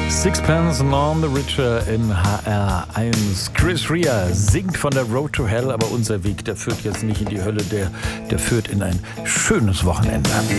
Sixpence None the Richer im HR1. Chris Rea singt von der Road to Hell, aber unser Weg, der führt jetzt nicht in die Hölle, der führt in ein schönes Wochenende.